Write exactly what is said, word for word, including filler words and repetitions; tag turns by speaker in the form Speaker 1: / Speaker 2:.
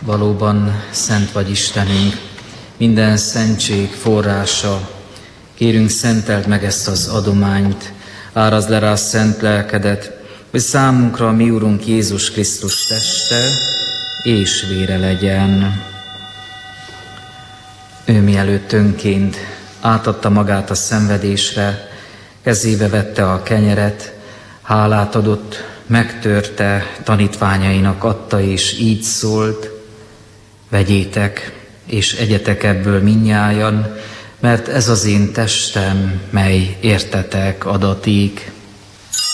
Speaker 1: Valóban szent vagy Istenünk, minden szentség forrása. Kérünk, szenteld meg ezt az adományt, árazd le rá szent lelkedet, hogy számunkra a mi Urunk Jézus Krisztus teste és vére legyen. Ő mielőtt önként átadta magát a szenvedésre, kezébe vette a kenyeret, hálát adott, megtörte, tanítványainak adta, és így szólt: vegyétek, és egyetek ebből mindnyájan, mert ez az én testem, mely értetek adatik.